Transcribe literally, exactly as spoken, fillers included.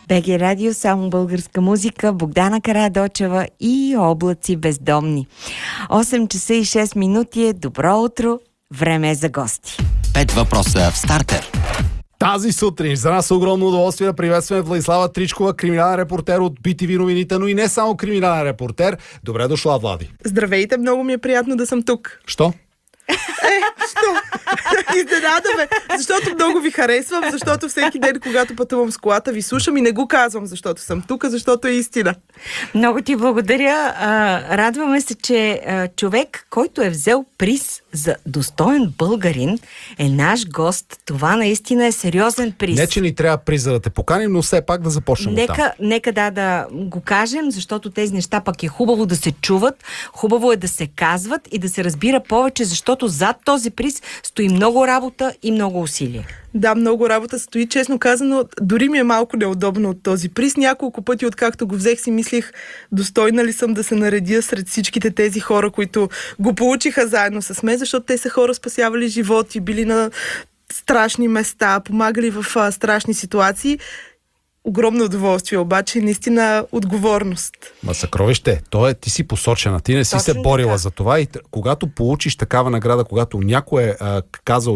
БГ Радио, само българска музика, Богдана Карадочева и Облаци бездомни. осем часа и шест минути е. Добро утро, време е за гости. Пет въпроса в стартер. Тази сутрин за нас е огромно удоволствие да приветстваме Владислава Тричкова, криминален репортер от би ти ви новините, но и не само криминален репортер. Добре дошла, Влади. Здравейте, много ми е приятно да съм тук. Що? Е, що? Изненада ме, защото много ви харесвам, защото всеки ден, когато пътувам с колата, ви слушам и не го казвам, защото съм тук, защото е истина. Много ти благодаря. А, радваме се, че а, човек, който е взел приз за достоен българин, е наш гост. Това наистина е сериозен приз. Не, че ни трябва приза да те поканим, но все пак да започнем Нека, оттам. нека да, да го кажем, защото тези неща пък е хубаво да се чуват, хубаво е да се казват и да се разбира повече, защото зад този приз стои много работа и много усилия. Да, много работа стои, честно казано, дори ми е малко неудобно от този приз. Няколко пъти, откакто го взех, си мислих, достойна ли съм да се наредя сред всичките тези хора, които го получиха заедно с мен, защото те са хора, спасявали животи, били на страшни места, помагали в а, страшни ситуации. Огромно удоволствие, обаче наистина отговорност. Ма съкровище, то е, ти си посочена, ти не си Точно се борила така. за това и т- когато получиш такава награда, когато някой е а, казал,